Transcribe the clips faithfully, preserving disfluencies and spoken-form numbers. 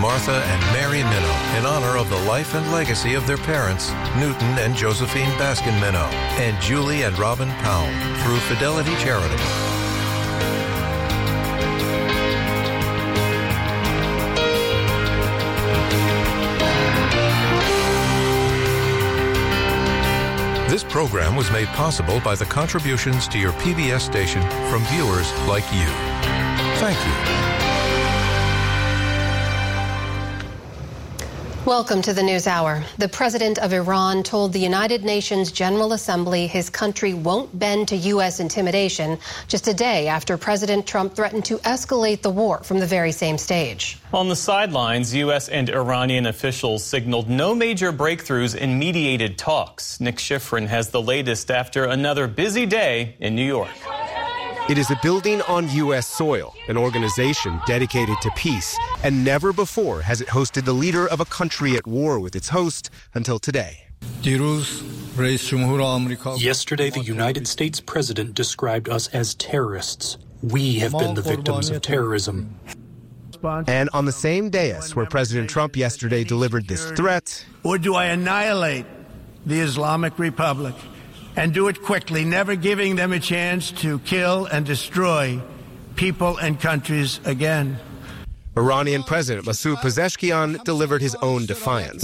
Martha and Mary Minow in honor of the life and legacy of their parents, Newton and Josephine Baskin Minow, and Julie and Robin Pound through Fidelity Charitable. This program was made possible by the contributions to your P B S station from viewers like you. Thank you. Welcome to the News Hour. The president of Iran told the United Nations General Assembly his country won't bend to U S intimidation just a day after President Trump threatened to escalate the war from the very same stage. On the sidelines, U S and Iranian officials signaled no major breakthroughs in mediated talks. Nick Schifrin has the latest after another busy day in New York. It is a building on U S soil, an organization dedicated to peace, and never before has it hosted the leader of a country at war with its host until today. Yesterday, the United States president described us as terrorists. We have been the victims of terrorism. And on the same dais where President Trump yesterday delivered this threat, or do I annihilate the Islamic Republic? And do it quickly, never giving them a chance to kill and destroy people and countries again. Iranian President Masoud Pezeshkian delivered his own defiance.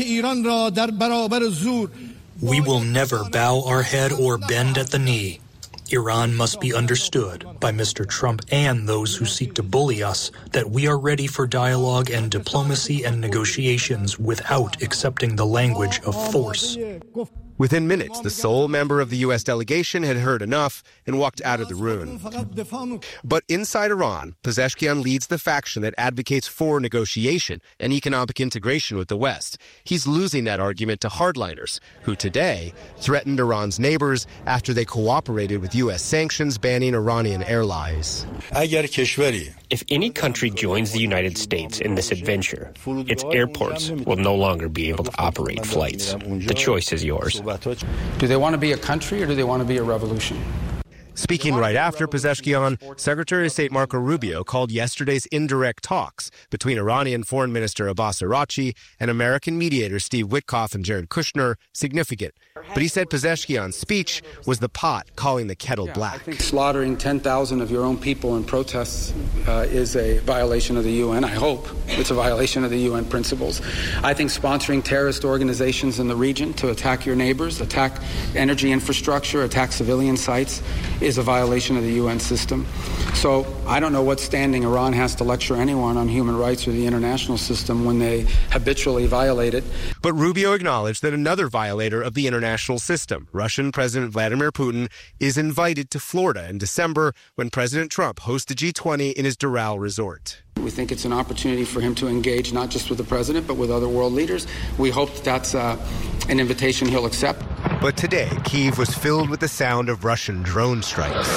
We will never bow our head or bend at the knee. Iran must be understood by Mister Trump and those who seek to bully us that we are ready for dialogue and diplomacy and negotiations without accepting the language of force. Within minutes, the sole member of the U S delegation had heard enough and walked out of the room. But inside Iran, Pezeshkian leads the faction that advocates for negotiation and economic integration with the West. He's losing that argument to hardliners, who today threatened Iran's neighbors after they cooperated with U S sanctions banning Iranian airlines. If any country joins the United States in this adventure, its airports will no longer be able to operate flights. The choice is yours. Do they want to be a country or do they want to be a revolution? Speaking right after Pezeshkian, Secretary of State Marco Rubio called yesterday's indirect talks between Iranian Foreign Minister Abbas Araghchi and American mediators Steve Witkoff and Jared Kushner significant. But he said Pezeshkian's speech was the pot calling the kettle black. I think slaughtering ten thousand of your own people in protests uh, is a violation of the U N. I hope it's a violation of the U N principles. I think sponsoring terrorist organizations in the region to attack your neighbors, attack energy infrastructure, attack civilian sites is a violation of the U N system. So I don't know what standing Iran has to lecture anyone on human rights or the international system when they habitually violate it. But Rubio acknowledged that another violator of the international system, Russian President Vladimir Putin, is invited to Florida in December when President Trump hosts the G twenty in his Doral resort. We think it's an opportunity for him to engage not just with the president, but with other world leaders. We hope that that's uh, an invitation he'll accept. But today, Kyiv was filled with the sound of Russian drone strikes.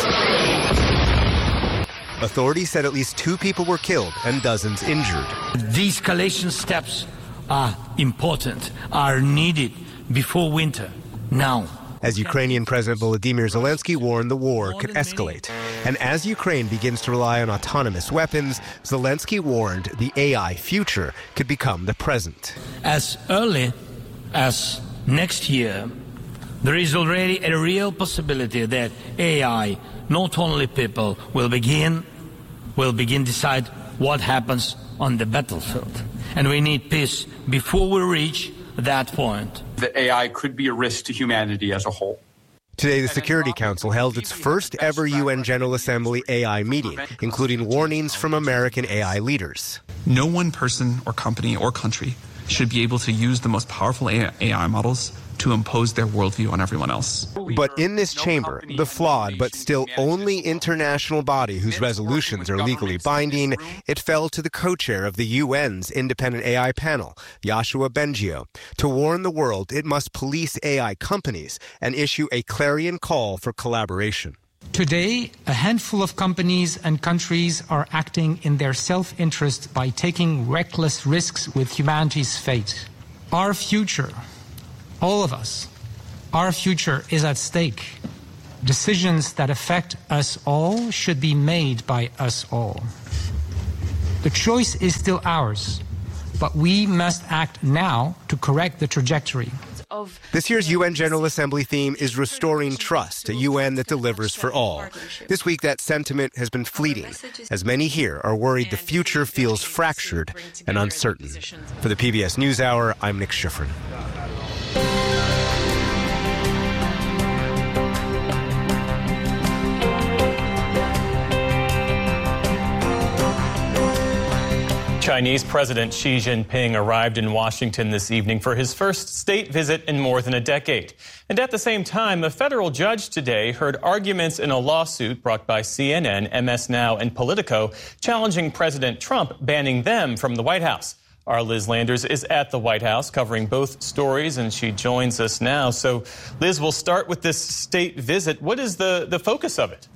Authorities said at least two people were killed and dozens injured. De-escalation steps are important, are needed before winter, now. As Ukrainian President Volodymyr Zelensky warned the war could escalate. And as Ukraine begins to rely on autonomous weapons, Zelensky warned the A I future could become the present. As early as next year, there is already a real possibility that A I, not only people, will begin, will begin to decide what happens on the battlefield. And we need peace before we reach that point. The A I could be a risk to humanity as a whole. Today, the Security Council held its first ever U N General Assembly A I meeting, including warnings from American A I leaders. No one person or company or country should be able to use the most powerful A I models to impose their worldview on everyone else. But in this chamber, the flawed but still only international body whose resolutions are legally binding, it fell to the co-chair of the U N's independent A I panel, Yoshua Bengio, to warn the world it must police A I companies and issue a clarion call for collaboration. Today, a handful of companies and countries are acting in their self-interest by taking reckless risks with humanity's fate. Our future, all of us, our future is at stake. Decisions that affect us all should be made by us all. The choice is still ours. but we must act now to correct the trajectory. This year's U N General Assembly theme is restoring trust, a U N that delivers for all. This week, that sentiment has been fleeting, as many here are worried the future feels fractured and uncertain. For the P B S NewsHour, I'm Nick Schifrin. Chinese President Xi Jinping arrived in Washington this evening for his first state visit in more than a decade. And at the same time, a federal judge today heard arguments in a lawsuit brought by C N N, M S Now, and Politico challenging President Trump, banning them from the White House. Our Liz Landers is at the White House covering both stories, and she joins us now. So, Liz, we'll start with this state visit. What is the, the focus of it?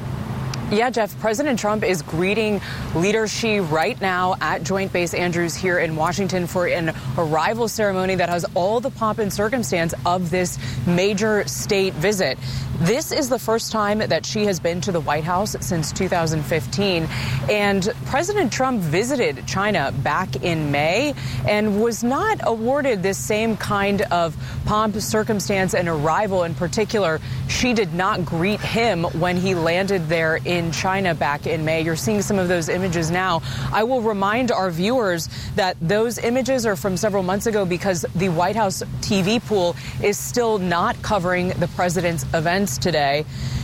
Yeah, Jeff, President Trump is greeting Leader Xi right now at Joint Base Andrews here in Washington for an arrival ceremony that has all the pomp and circumstance of this major state visit. This is the first time that Xi has been to the White House since two thousand fifteen. And President Trump visited China back in May and was not awarded this same kind of pomp, circumstance, and arrival. In particular, Xi did not greet him when he landed there in in China back in May. You're seeing some of those images now. I will remind our viewers that those images are from several months ago because the White House T V pool is still not covering the president's events today.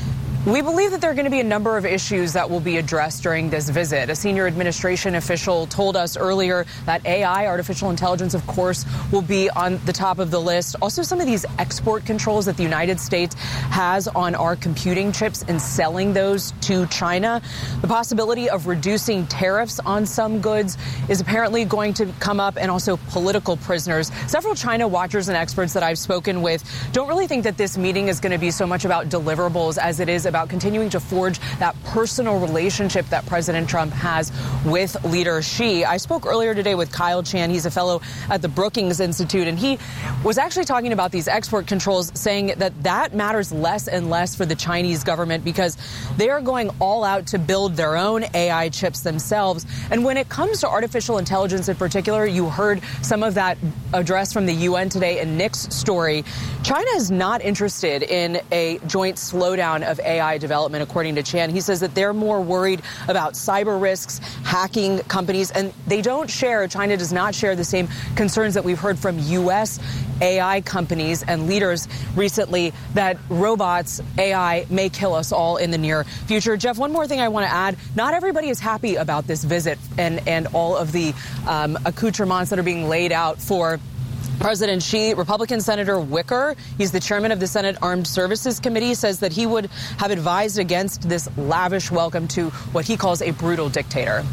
We believe that there are going to be a number of issues that will be addressed during this visit. A senior administration official told us earlier that A I, artificial intelligence, of course, will be on the top of the list. Also, some of these export controls that the United States has on our computing chips and selling those to China. The possibility of reducing tariffs on some goods is apparently going to come up, and also political prisoners. Several China watchers and experts that I've spoken with don't really think that this meeting is going to be so much about deliverables as it is about about continuing to forge that personal relationship that President Trump has with Leader Xi. I spoke earlier today with Kyle Chan. He's a fellow at the Brookings Institute, and he was actually talking about these export controls, saying that that matters less and less for the Chinese government because they are going all out to build their own A I chips themselves. And when it comes to artificial intelligence in particular, you heard some of that address from the U N today in Nick's story. China is not interested in a joint slowdown of A I development, according to Chan. He says that they're more worried about cyber risks, hacking companies, and they don't share, China does not share the same concerns that we've heard from U S A I companies and leaders recently that robots, A I, may kill us all in the near future. Jeff, one more thing I want to add. Not everybody is happy about this visit and, and all of the um, accoutrements that are being laid out for President Xi. Republican Senator Wicker, he's the chairman of the Senate Armed Services Committee, says that he would have advised against this lavish welcome to what he calls a brutal dictator.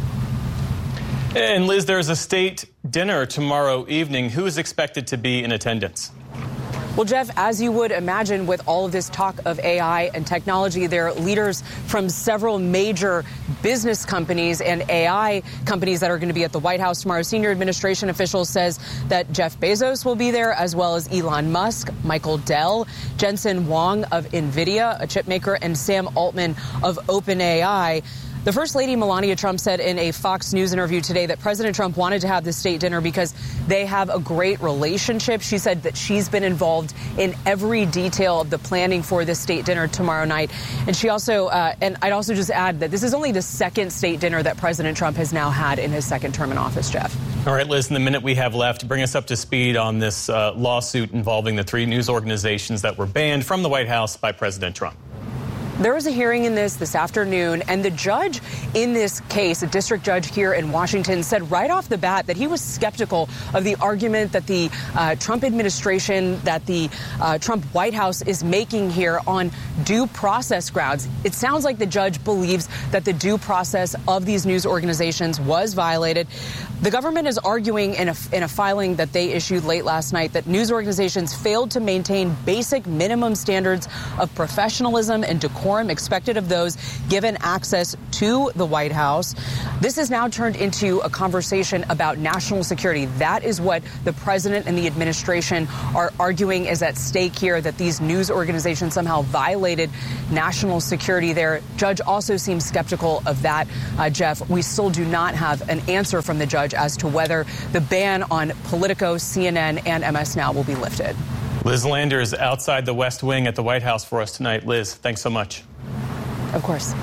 And Liz, there's a state dinner tomorrow evening. Who is expected to be in attendance? Well, Jeff, as you would imagine, with all of this talk of A I and technology, there are leaders from several major business companies and A I companies that are going to be at the White House tomorrow. Senior administration official says that Jeff Bezos will be there, as well as Elon Musk, Michael Dell, Jensen Huang of NVIDIA, a chip maker, and Sam Altman of OpenAI. The First Lady Melania Trump said in a Fox News interview today that President Trump wanted to have this state dinner because they have a great relationship. She said that she's been involved in every detail of the planning for this state dinner tomorrow night. And she also, uh, and I'd also just add that this is only the second state dinner that President Trump has now had in his second term in office, Jeff. All right, Liz, in the minute we have left, bring us up to speed on this uh, lawsuit involving the three news organizations that were banned from the White House by President Trump. There was a hearing in this this afternoon, and the judge in this case, a district judge here in Washington, said right off the bat that he was skeptical of the argument that the uh, Trump administration, that the uh, Trump White House is making here on due process grounds. It sounds like the judge believes that the due process of these news organizations was violated. The government is arguing in a, in a filing that they issued late last night that news organizations failed to maintain basic minimum standards of professionalism and decorum decorum expected of those given access to the White House. This has now turned into a conversation about national security. That is what the president and the administration are arguing is at stake here, that these news organizations somehow violated national security there. Judge also seems skeptical of that, uh, Jeff. We still do not have an answer from the judge as to whether the ban on Politico, C N N, and M S Now will be lifted. Liz Lander is outside the West Wing at the White House for us tonight. Liz, thanks so much. Of course.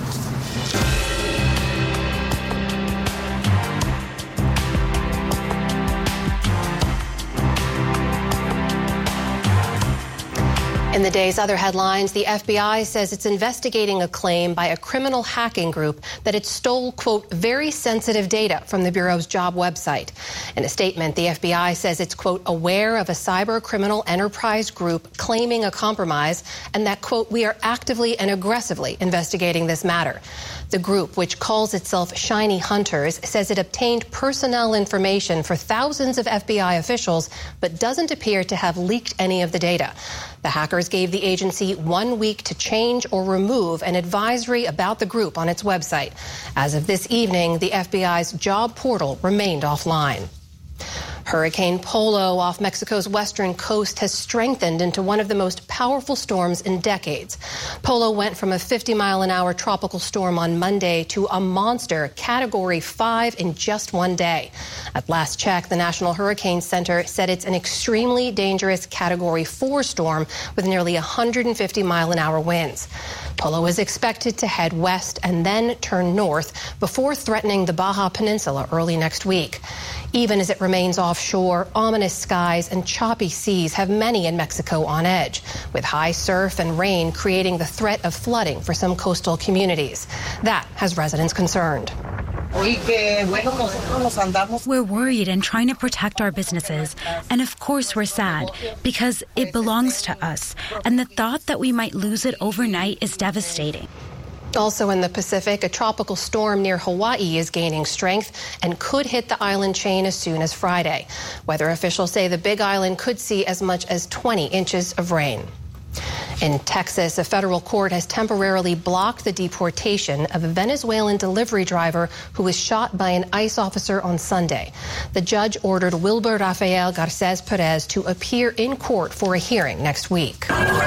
In the day's other headlines, the F B I says it's investigating a claim by a criminal hacking group that it stole, quote, very sensitive data from the Bureau's job website. In a statement, the F B I says it's, quote, aware of a cyber criminal enterprise group claiming a compromise and that, quote, we are actively and aggressively investigating this matter. The group, which calls itself Shiny Hunters, says it obtained personnel information for thousands of F B I officials, but doesn't appear to have leaked any of the data. The hackers gave the agency one week to change or remove an advisory about the group on its website. As of this evening, the F B I's job portal remained offline. Hurricane Polo off Mexico's western coast has strengthened into one of the most powerful storms in decades. Polo went from a fifty mile an hour tropical storm on Monday to a monster Category five in just one day. At last check, the National Hurricane Center said it's an extremely dangerous Category four storm with nearly one hundred fifty mile an hour winds. Polo is expected to head west and then turn north before threatening the Baja Peninsula early next week. Even as it remains offshore, ominous skies and choppy seas have many in Mexico on edge, with high surf and rain creating the threat of flooding for some coastal communities. That has residents concerned. We're worried and trying to protect our businesses. And of course we're sad because it belongs to us. And the thought that we might lose it overnight is devastating. Also in the Pacific, a tropical storm near Hawaii is gaining strength and could hit the island chain as soon as Friday. Weather officials say the Big Island could see as much as twenty inches of rain. In Texas, a federal court has temporarily blocked the deportation of a Venezuelan delivery driver who was shot by an ICE officer on Sunday. The judge ordered Wilber Rafael Garces Perez to appear in court for a hearing next week.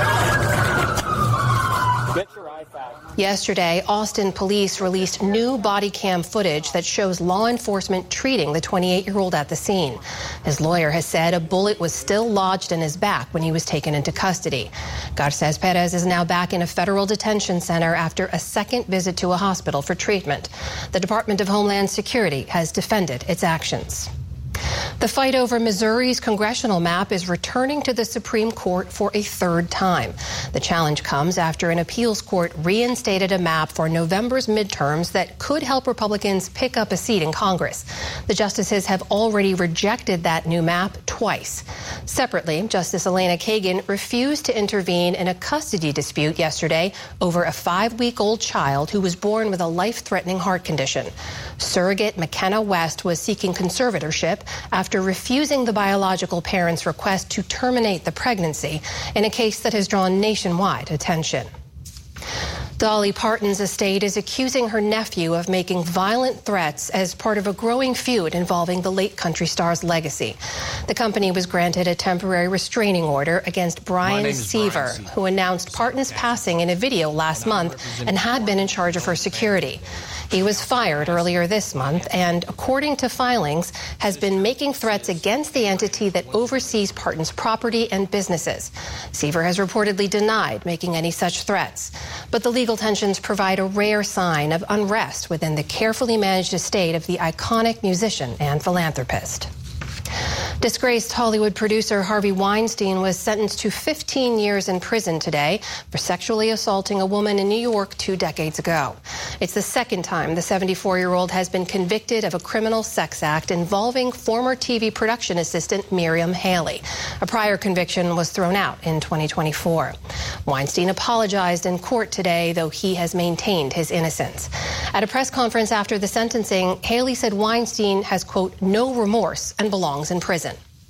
Yesterday, Austin police released new body cam footage that shows law enforcement treating the twenty-eight-year-old at the scene. His lawyer has said a bullet was still lodged in his back when he was taken into custody. Garces Perez is now back in a federal detention center after a second visit to a hospital for treatment. The Department of Homeland Security has defended its actions. The fight over Missouri's congressional map is returning to the Supreme Court for a third time. The challenge comes after an appeals court reinstated a map for November's midterms that could help Republicans pick up a seat in Congress. The justices have already rejected that new map twice. Separately, Justice Elena Kagan refused to intervene in a custody dispute yesterday over a five-week-old child who was born with a life-threatening heart condition. Surrogate McKenna West was seeking conservatorship after refusing the biological parent's request to terminate the pregnancy in a case that has drawn nationwide attention. Dolly Parton's estate is accusing her nephew of making violent threats as part of a growing feud involving the late country star's legacy. The company was granted a temporary restraining order against Brian Seaver, Brian who announced Parton's passing in a video last month and had been in charge of her security. He was fired earlier this month and, according to filings, has been making threats against the entity that oversees Parton's property and businesses. Seaver has reportedly denied making any such threats. But the legal tensions provide a rare sign of unrest within the carefully managed estate of the iconic musician and philanthropist. Disgraced Hollywood producer Harvey Weinstein was sentenced to fifteen years in prison today for sexually assaulting a woman in New York two decades ago. It's the second time the seventy-four-year-old has been convicted of a criminal sex act involving former T V production assistant Miriam Haley. A prior conviction was thrown out in twenty twenty-four. Weinstein apologized in court today, though he has maintained his innocence. At a press conference after the sentencing, Haley said Weinstein has, quote, no remorse and belongs in prison.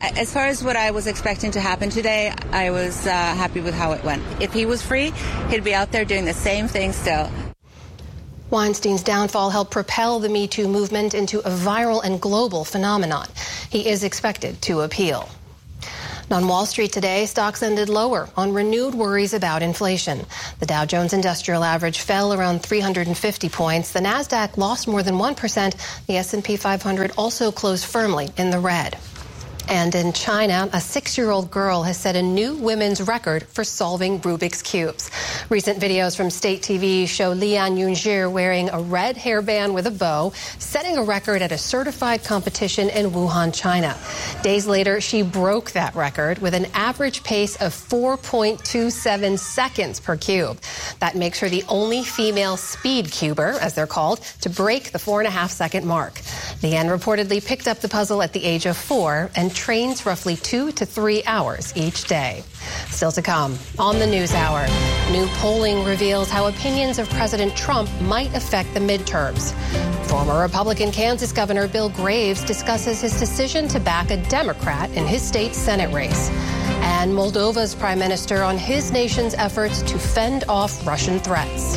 As far as what I was expecting to happen today, I was uh, happy with how it went. If he was free, he'd be out there doing the same thing still. Weinstein's downfall helped propel the Me Too movement into a viral and global phenomenon. He is expected to appeal. On Wall Street today, stocks ended lower on renewed worries about inflation. The Dow Jones Industrial Average fell around three hundred fifty points. The Nasdaq lost more than one percent. The S and P five hundred also closed firmly in the red. And in China, a six-year-old girl has set a new women's record for solving Rubik's Cubes. Recent videos from state T V show Lian Yunzhi wearing a red hairband with a bow, setting a record at a certified competition in Wuhan, China. Days later, she broke that record with an average pace of four point two seven seconds per cube. That makes her the only female speed cuber, as they're called, to break the four and a half second mark. Lian reportedly picked up the puzzle at the age of four and trains roughly two to three hours each day. Still to come on the News Hour, new polling reveals how opinions of President Trump might affect the midterms. Former Republican Kansas Governor Bill Graves discusses his decision to back a Democrat in his state's Senate race. And Moldova's prime minister on his nation's efforts to fend off Russian threats.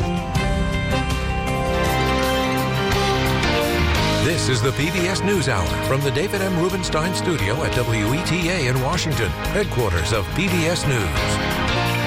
This is the P B S NewsHour from the David M. Rubenstein studio at W E T A in Washington, headquarters of P B S News.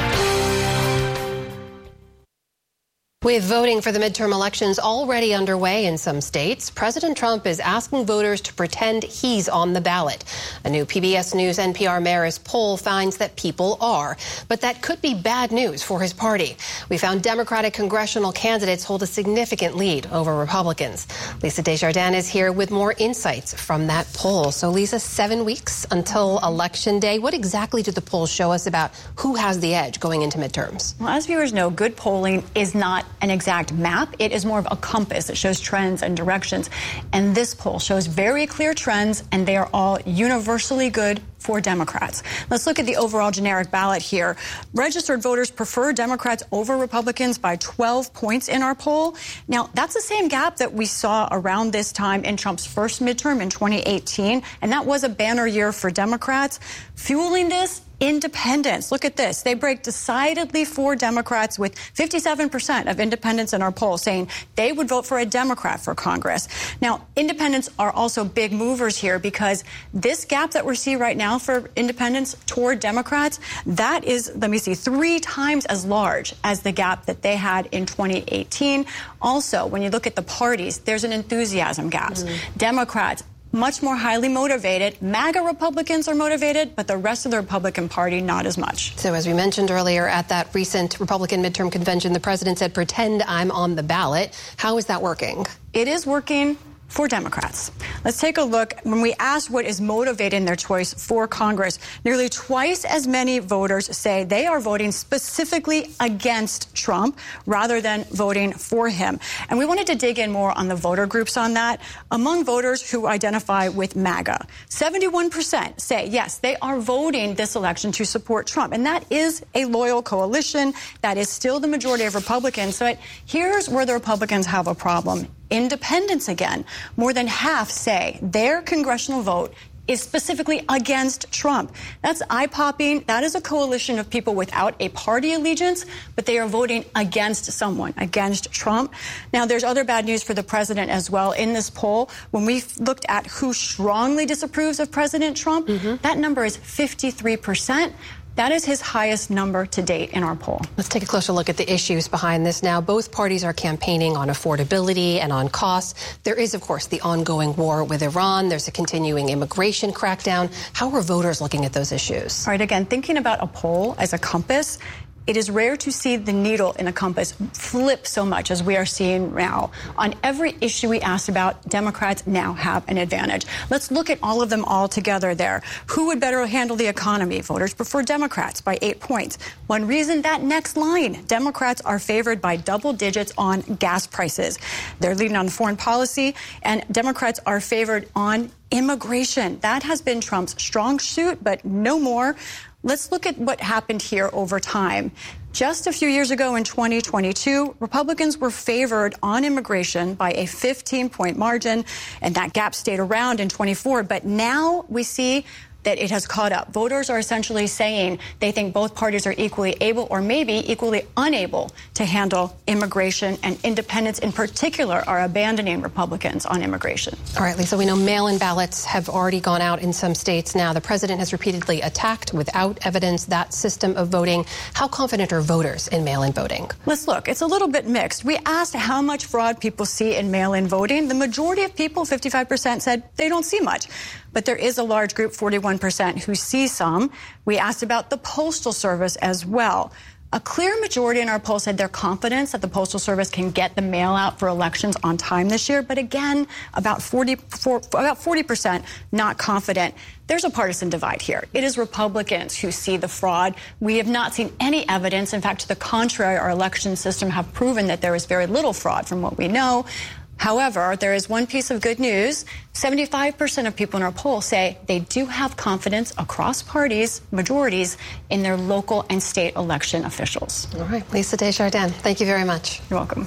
With voting for the midterm elections already underway in some states, President Trump is asking voters to pretend he's on the ballot. A new P B S News N P R Marist poll finds that people are, but that could be bad news for his party. We found Democratic congressional candidates hold a significant lead over Republicans. Lisa Desjardins is here with more insights from that poll. So, Lisa, seven weeks until Election Day. What exactly did the poll show us about who has the edge going into midterms? Well, as viewers know, good polling is not an exact map. It is more of a compass. It shows trends and directions. And this poll shows very clear trends, and they are all universally good for Democrats. Let's look at the overall generic ballot here. Registered voters prefer Democrats over Republicans by twelve points in our poll. Now, that's the same gap that we saw around this time in Trump's first midterm in twenty eighteen, and that was a banner year for Democrats. Fueling this, independents. Look at this. They break decidedly for Democrats with fifty-seven percent of independents in our poll saying they would vote for a Democrat for Congress. Now, independents are also big movers here because this gap that we see right now for independents toward Democrats, that is, let me see, three times as large as the gap that they had in twenty eighteen. Also, when you look at the parties, there's an enthusiasm gap. Mm-hmm. Democrats, much more highly motivated. MAGA Republicans are motivated, but the rest of the Republican Party, not as much. So as we mentioned earlier, at that recent Republican midterm convention, the president said, pretend I'm on the ballot. How is that working? It is working for Democrats. Let's take a look. When we asked what is motivating their choice for Congress, nearly twice as many voters say they are voting specifically against Trump rather than voting for him. And we wanted to dig in more on the voter groups on that. Among voters who identify with MAGA, seventy-one percent say, yes, they are voting this election to support Trump. And that is a loyal coalition. That is still the majority of Republicans. But here's where the Republicans have a problem. Independents again. More than half say their congressional vote is specifically against Trump. That's eye-popping. That is a coalition of people without a party allegiance, but they are voting against someone, against Trump. Now, there's other bad news for the president as well. In this poll, when we looked at who strongly disapproves of President Trump, mm-hmm. that number is fifty-three percent. That is his highest number to date in our poll. Let's take a closer look at the issues behind this now. Both parties are campaigning on affordability and on costs. There is, of course, the ongoing war with Iran. There's a continuing immigration crackdown. How are voters looking at those issues? All right, again, thinking about a poll as a compass, it is rare to see the needle in a compass flip so much as we are seeing now. On every issue we asked about, Democrats now have an advantage. Let's look at all of them all together there. Who would better handle the economy? Voters prefer Democrats by eight points. One reason, that next line. Democrats are favored by double digits on gas prices. They're leading on foreign policy, and Democrats are favored on immigration. That has been Trump's strong suit, but no more. Let's look at what happened here over time. Just a few years ago in twenty twenty-two, Republicans were favored on immigration by a fifteen point margin, and that gap stayed around in twenty-four. But now we see that it has caught up. Voters are essentially saying they think both parties are equally able or maybe equally unable to handle immigration, and independents in particular are abandoning Republicans on immigration. All right, Lisa, we know mail-in ballots have already gone out in some states now. The president has repeatedly attacked without evidence that system of voting. How confident are voters in mail-in voting? Let's look. It's a little bit mixed. We asked how much fraud people see in mail-in voting. The majority of people, fifty-five percent, said they don't see much. But there is a large group, forty-one percent, who see some. We asked about the Postal Service as well. A clear majority in our poll said they're confident that the Postal Service can get the mail out for elections on time this year. But again, about forty, about forty percent not confident. There's a partisan divide here. It is Republicans who see the fraud. We have not seen any evidence. In fact, to the contrary, our election system have proven that there is very little fraud from what we know. However, there is one piece of good news. seventy-five percent of people in our poll say they do have confidence across parties, majorities, in their local and state election officials. All right. Lisa Desjardins, thank you very much. You're welcome.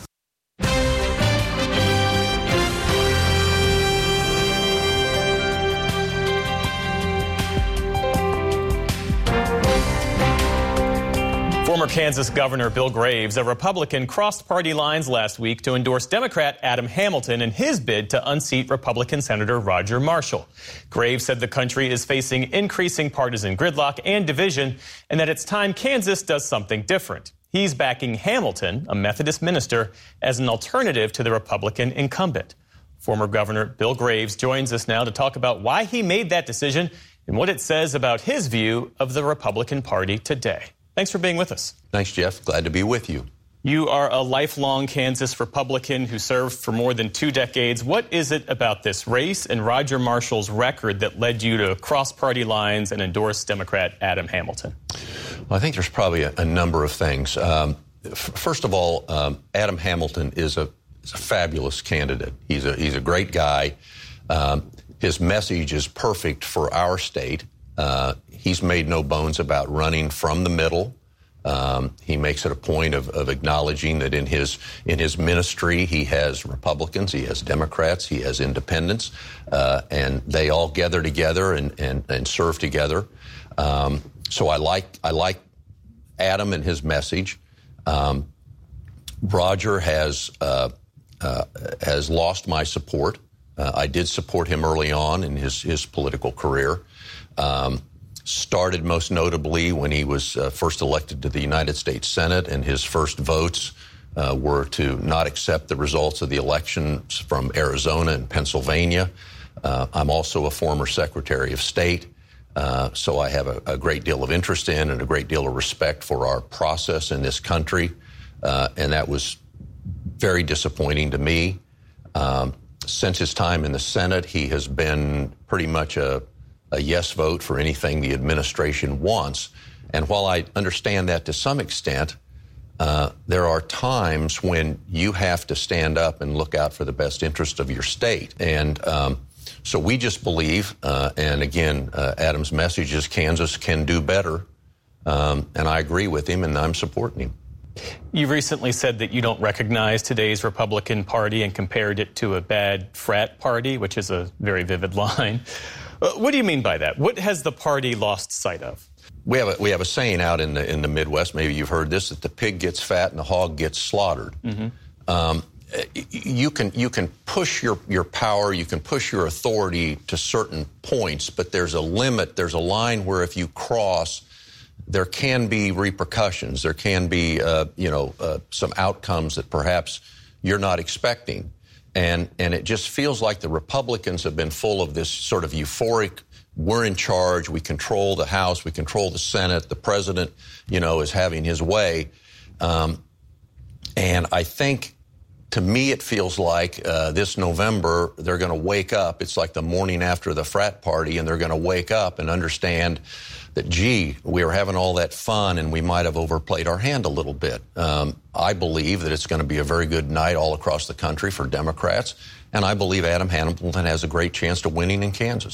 Former Kansas Governor Bill Graves, a Republican, crossed party lines last week to endorse Democrat Adam Hamilton in his bid to unseat Republican Senator Roger Marshall. Graves said the country is facing increasing partisan gridlock and division, and that it's time Kansas does something different. He's backing Hamilton, a Methodist minister, as an alternative to the Republican incumbent. Former Governor Bill Graves joins us now to talk about why he made that decision and what it says about his view of the Republican Party today. Thanks for being with us. Thanks, Jeff. Glad to be with you. You are a lifelong Kansas Republican who served for more than two decades. What is it about this race and Roger Marshall's record that led you to cross party lines and endorse Democrat Adam Hamilton? Well, I think there's probably a, a number of things. Um, f- first of all, um, Adam Hamilton is a, is a fabulous candidate. He's a, he's a great guy. Um, his message is perfect for our state. Uh, he's made no bones about running from the middle. Um, he makes it a point of, of acknowledging that in his in his ministry he has Republicans, he has Democrats, he has independents, uh, and they all gather together and, and, and serve together. Um, so I like I like Adam and his message. Um, Roger has uh, uh, has lost my support. Uh, I did support him early on in his his political career. Um, started most notably when he was uh, first elected to the United States Senate, and his first votes uh, were to not accept the results of the elections from Arizona and Pennsylvania. Uh, I'm also a former Secretary of State, uh, so I have a, a great deal of interest in and a great deal of respect for our process in this country, uh, and that was very disappointing to me. Um, since his time in the Senate, he has been pretty much a a yes vote for anything the administration wants. And while I understand that to some extent, uh, there are times when you have to stand up and look out for the best interest of your state. And um, so we just believe, uh, and again, uh, Adam's message is Kansas can do better. Um, and I agree with him, and I'm supporting him. You recently said that you don't recognize today's Republican Party and compared it to a bad frat party, which is a very vivid line. What do you mean by that? What has the party lost sight of? We have a, we have a saying out in the in the Midwest, maybe you've heard this, that the pig gets fat and the hog gets slaughtered. Mm-hmm. Um, you can you can push your, your power, you can push your authority to certain points, but there's a limit, there's a line where if you cross, there can be repercussions. There can be, uh, you know, uh, some outcomes that perhaps you're not expecting. And and it just feels like the Republicans have been full of this sort of euphoric, we're in charge, we control the House, we control the Senate, the president, you know, is having his way. Um, and I think, to me, it feels like uh, this November, they're going to wake up. It's like the morning after the frat party, and they're going to wake up and understand that, gee, we were having all that fun and we might have overplayed our hand a little bit. Um, I believe that it's going to be a very good night all across the country for Democrats, and I believe Adam Hamilton has a great chance to winning in Kansas.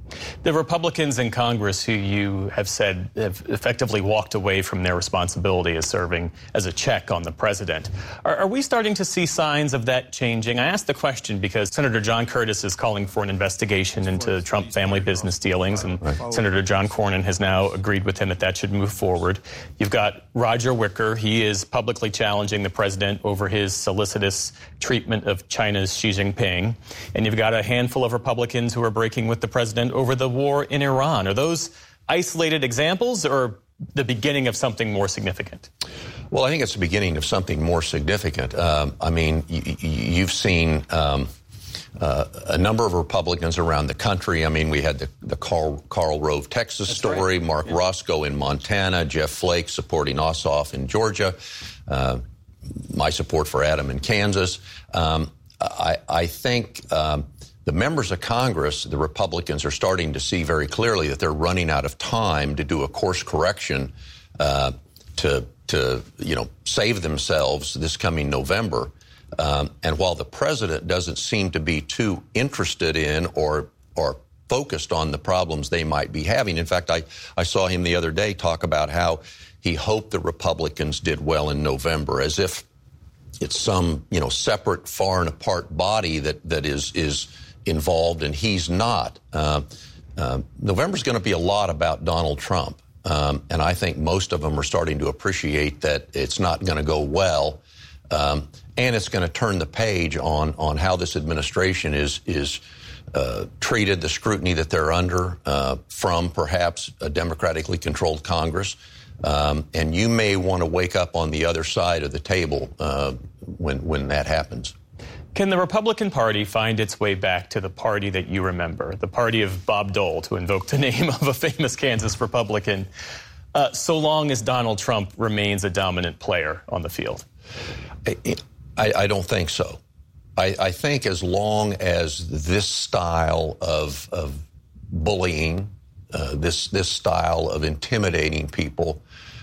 The Republicans in Congress who you have said have effectively walked away from their responsibility as serving as a check on the president. Are, are we starting to see signs of that changing? I ask the question because Senator John Curtis is calling for an investigation into Trump family business dealings, and right. Senator John Cornyn has now agreed with him that that should move forward. You've got Roger Wicker. He is publicly challenging the president over his solicitous treatment of China's Xi Jinping. And you've got a handful of Republicans who are breaking with the president over the war in Iran. Are those isolated examples or the beginning of something more significant? Well, I think it's the beginning of something more significant. Um, I mean, y- you've seen um, uh, a number of Republicans around the country. I mean, we had the, the Carl, Karl Rove, Texas That's story, right. Mark yeah. Roscoe in Montana, Jeff Flake supporting Ossoff in Georgia, uh, my support for Adam in Kansas. Um, I, I think um, the members of Congress, the Republicans, are starting to see very clearly that they're running out of time to do a course correction uh, to, to, you know, save themselves this coming November. Um, and while the president doesn't seem to be too interested in or or focused on the problems they might be having, in fact, I, I saw him the other day talk about how he hoped the Republicans did well in November, as if it's some, you know, separate, far and apart body that, that is is involved, and he's not. Uh, uh, November's going to be a lot about Donald Trump, um, and I think most of them are starting to appreciate that it's not going to go well, um, and it's going to turn the page on on how this administration is is uh, treated, the scrutiny that they're under uh, from perhaps a democratically controlled Congress. Um, and you may want to wake up on the other side of the table uh, when when that happens. Can the Republican Party find its way back to the party that you remember, the party of Bob Dole, to invoke the name of a famous Kansas Republican, uh, so long as Donald Trump remains a dominant player on the field? I, I, I don't think so. I, I think as long as this style of, of bullying, Uh, this this style of intimidating people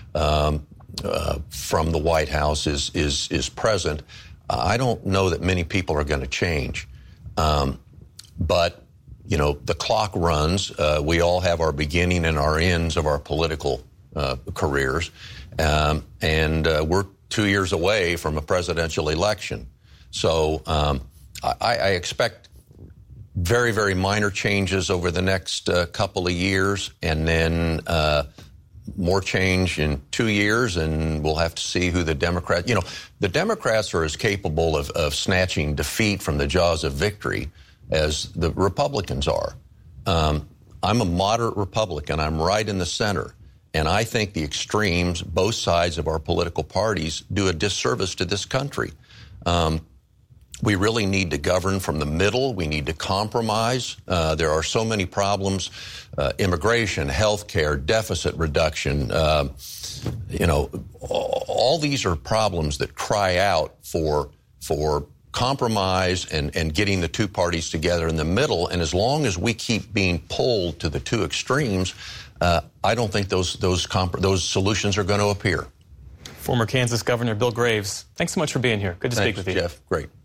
um, uh, from the White House is is is present, uh, I don't know that many people are going to change. Um, but you know, the clock runs. Uh, we all have our beginning and our ends of our political uh, careers, um, and uh, we're two years away from a presidential election. So um, I, I expect very, very minor changes over the next uh, couple of years, and then uh, more change in two years, and we'll have to see who the Democrats... You know, the Democrats are as capable of, of snatching defeat from the jaws of victory as the Republicans are. Um, I'm a moderate Republican. I'm right in the center. And I think the extremes, both sides of our political parties, do a disservice to this country. Um, We really need to govern from the middle. We need to compromise. Uh, there are so many problems, uh, immigration, health care, deficit reduction. Uh, you know, all these are problems that cry out for for compromise and, and getting the two parties together in the middle. And as long as we keep being pulled to the two extremes, uh, I don't think those, those, comp- those solutions are going to appear. Former Kansas Governor Bill Graves, thanks so much for being here. Good to Thanks, speak with you. Jeff. Great.